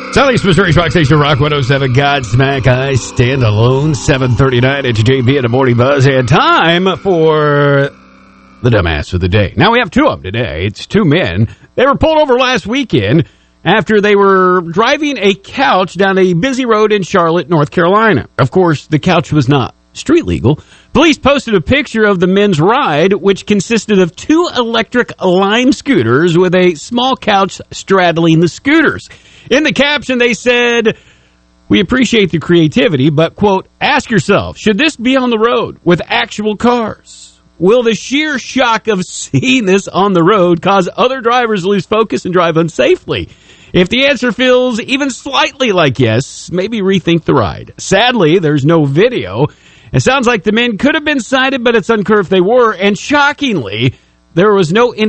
Southeast Missouri's Rock Station, Rock 107, Godsmack, I Stand Alone, 7:39. It's JB and the Morning Buzz, and time for the dumbass of the day. Now, we have two of them today. It's two men. They were pulled over last weekend after they were driving a couch down a busy road in Charlotte, North Carolina. Of course, the couch was not street legal. Police posted a picture of the men's ride, which consisted of two electric Lime scooters with a small couch straddling the scooters. In the caption, they said, "We appreciate the creativity, but, quote, ask yourself, should this be on the road with actual cars? Will the sheer shock of seeing this on the road cause other drivers to lose focus and drive unsafely? If the answer feels even slightly like yes, maybe rethink the ride." Sadly, there's no video. It sounds like the men could have been cited, but it's unclear if they were. And shockingly, there was no